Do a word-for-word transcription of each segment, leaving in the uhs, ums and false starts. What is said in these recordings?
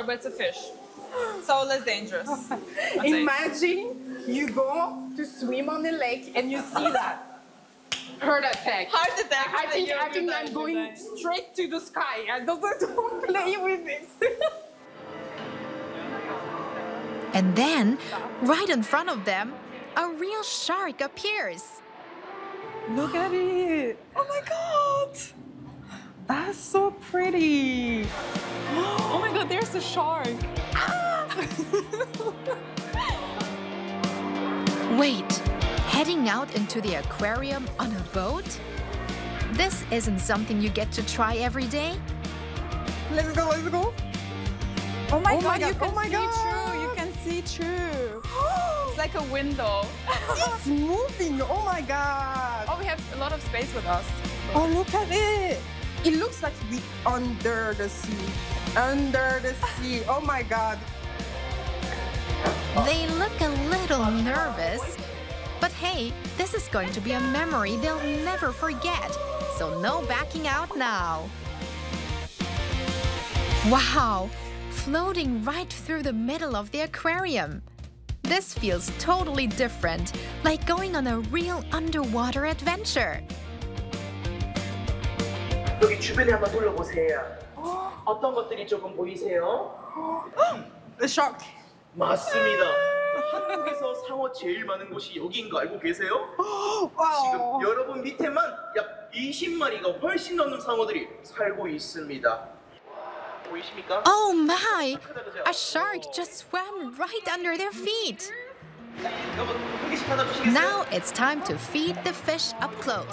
but it's a fish. So less dangerous. Imagine you go to swim on the lake and you see that. Heart attack. Heart attack. I think, I think I'm going straight to the sky. I don't want to play with this. And then, right in front of them, a real shark appears. Look at it. Oh my God. That's so pretty. Oh my God, there's the shark. Wait, heading out into the aquarium on a boat? This isn't something you get to try every day. Let's go, let's go. Oh my Oh God, my you God, can oh my see God. through. You can see through. It's like a window. It's moving. Oh my God. Oh, we have a lot of space with us. Oh, look at it. It looks like we under the sea. Under the sea. Oh my God. They look a little nervous. But hey, this is going to be a memory they'll never forget. So no backing out now. Wow, floating right through the middle of the aquarium. This feels totally different, like going on a real underwater adventure. 여기 주변에 한번 둘러보세요. 어떤 것들이 조금 보이세요? The shark. 맞습니다. 한국에서 상어 제일 많은 곳이 여기인 거 알고 계세요? Wow. 지금 여러분 밑에만 약 이십 마리가 훨씬 넘는 상어들이 살고 있습니다. 보이십니까? Oh my! A shark just swam right under their feet. 여러분 호기심 하나 주시겠어요? Now it's time to feed the fish up close.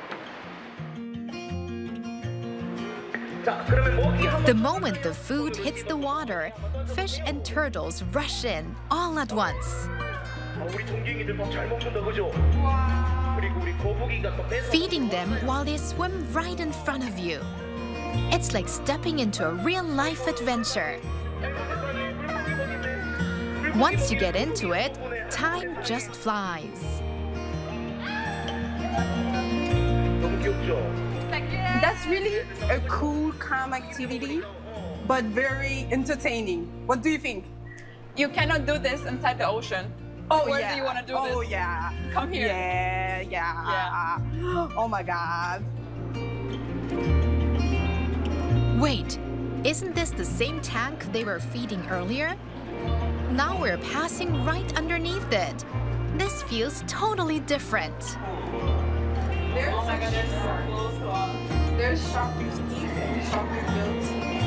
자, 그러면 먹이 한번 The moment the food hits the water, fish and turtles rush in all at once. 아, 우리 동갱이들 밥 잘 먹는다 그죠? 그리고 우리 거북이가 또 뺏어 Feeding them while they swim right in front of you. It's like stepping into a real-life adventure. Once you get into it, time just flies. 너무 귀엽죠? That's really a cool, calm activity, but very entertaining. What do you think? You cannot do this inside the ocean. Oh, Where yeah. do you want to do oh, this? yeah. Come here. Yeah, yeah. Oh my God. Wait, isn't this the same tank they were feeding earlier? Now we're passing right underneath it. This feels totally different. There's Oh my God, they're so close to us. There's shark with teeth and shark with built.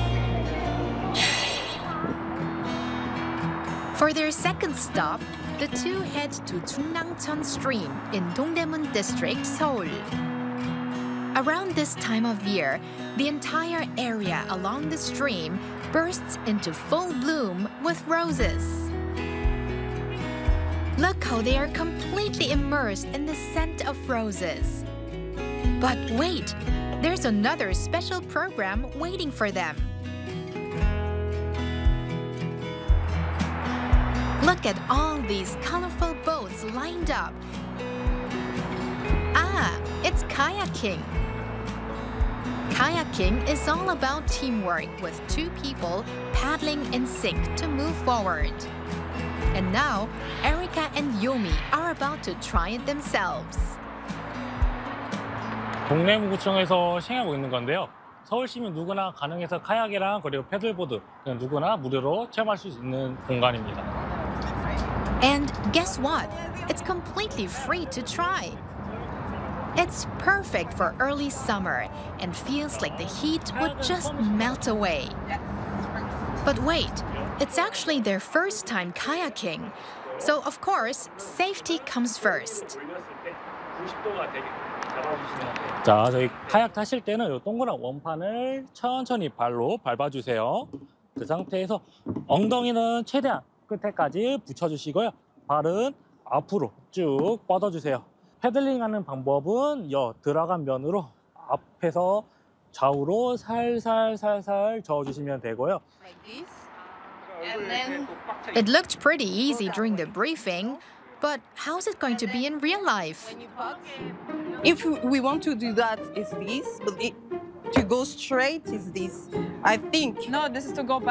For their second stop, the two head to Chungnangcheon Stream in Dongdaemun District, Seoul. Around this time of year, the entire area along the stream bursts into full bloom with roses. Look how they are completely immersed in the scent of roses. But wait, there's another special program waiting for them. Look at all these colorful boats lined up. Ah, it's kayaking. Kayaking is all about teamwork with two people paddling in sync to move forward. And now, Erica and Yomi are about to try it themselves. 동래무구청에서 시행하고 있는 건데요. 서울 시민 누구나 가능해서 카약이랑 그리고 패들보드 그냥 누구나 무료로 체험할 수 있는 공간입니다. And guess what? It's completely free to try. It's perfect for early summer and feels like the heat would just melt away. But wait, it's actually their first time kayaking. So of course, safety comes first. 자, 저희 카약 타실 때는 이 동그란 원판을 천천히 발로 밟아주세요. 그 상태에서 엉덩이는 최대한 끝에까지 붙여주시고요. 발은 앞으로 쭉 뻗어주세요. 패들링하는 방법은 여 들어간 면으로 앞에서 좌우로 살살살살 저어주시면 되고요. Like this. And then It looked pretty easy during the briefing, but how's it going to be in real life? when you put, If we want to do that, it's this, but it, to go straight is this. I think. no, this is to go back.